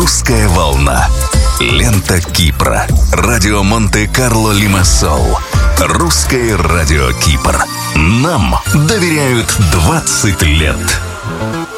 «Русская волна». Лента Кипра. Радио Монте-Карло Лимассол. Русское радио Кипр. Нам доверяют 20 лет.